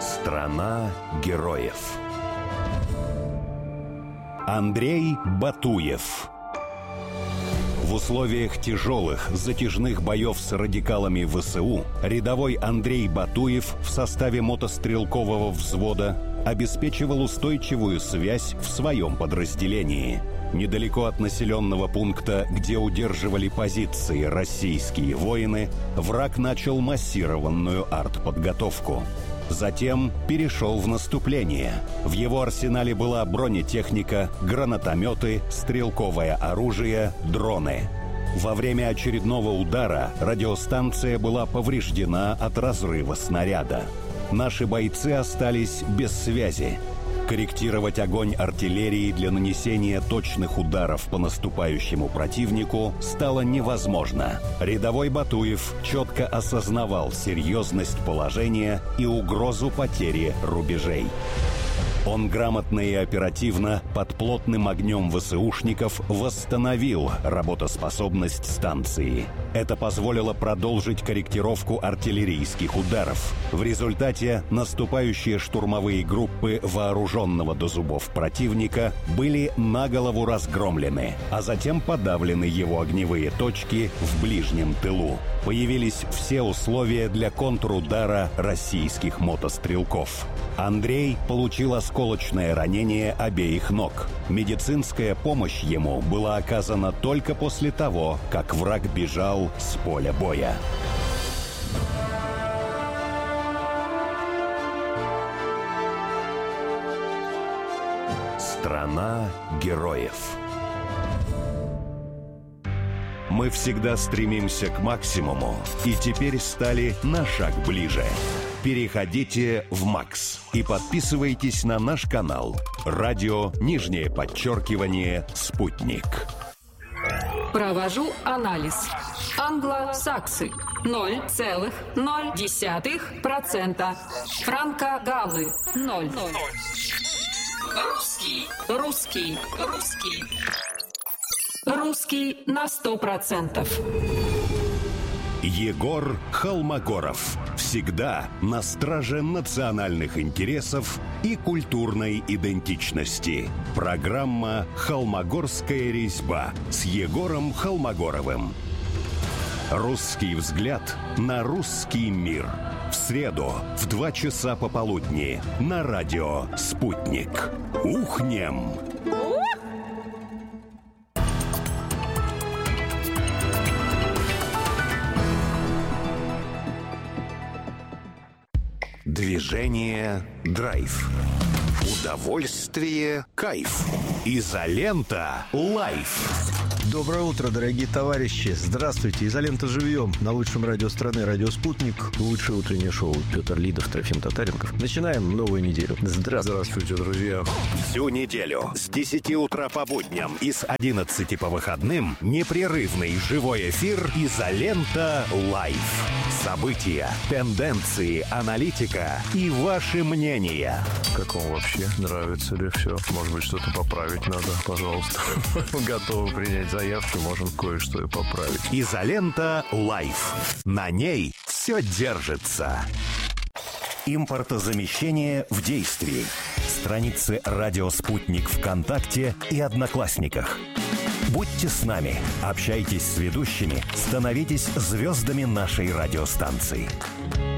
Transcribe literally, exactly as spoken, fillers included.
Страна героев. Андрей Батуев. В условиях тяжелых, затяжных боев с радикалами ВСУ рядовой Андрей Батуев в составе мотострелкового взвода обеспечивал устойчивую связь в своем подразделении. Недалеко от населенного пункта, где удерживали позиции российские воины, враг начал массированную артподготовку. Затем перешел в наступление. В его арсенале была бронетехника, гранатометы, стрелковое оружие, дроны. Во время очередного удара радиостанция была повреждена от разрыва снаряда. Наши бойцы остались без связи. Корректировать огонь артиллерии для нанесения точных ударов по наступающему противнику стало невозможно. Рядовой Батуев четко осознавал серьезность положения и угрозу потери рубежей. Он грамотно и оперативно под плотным огнем ВСУшников восстановил работоспособность станции. Это позволило продолжить корректировку артиллерийских ударов. В результате наступающие штурмовые группы вооруженного до зубов противника были на голову разгромлены, а затем подавлены его огневые точки в ближнем тылу. Появились все условия для контрудара российских мотострелков. Андрей получил осколочное ранение обеих ног. Медицинская помощь ему была оказана только после того, как враг бежал с поля боя. Страна героев. Мы всегда стремимся к максимуму и теперь стали на шаг ближе. Переходите в МАКС и подписывайтесь на наш канал. Радио, нижнее подчеркивание, «Спутник». Провожу анализ. Англосаксы ноль целых ноль десятых процента. Франко-галлы ноль. Русский, русский, русский. Русский на сто процентов. Егор Холмогоров. Всегда на страже национальных интересов и культурной идентичности. Программа «Холмогорская резьба» с Егором Холмогоровым. Русский взгляд на русский мир. В среду в два часа пополудни на радио «Спутник». Ухнем! Движение «Драйв». Удовольствие «Кайф». Изолента «Лайф». Доброе утро, дорогие товарищи. Здравствуйте. Изолента живьем. На лучшем радио страны, радио «Спутник». Лучшее утреннее шоу. Петр Лидов, Трофим Татаренков. Начинаем новую неделю. Здравствуйте. Здравствуйте, друзья. Всю неделю с десяти утра по будням и с одиннадцати по выходным непрерывный живой эфир «Изолента Лайф». События, тенденции, аналитика и ваши мнения. Как вам вообще? Нравится ли все? Может быть, что-то поправить надо? Пожалуйста. Готовы принять заявки, можем кое-что и поправить. «Изолента Лайф». На ней все держится. Импортозамещение в действии. Страницы «Радио Спутник» ВКонтакте и Одноклассниках. Будьте с нами, общайтесь с ведущими, становитесь звездами нашей радиостанции.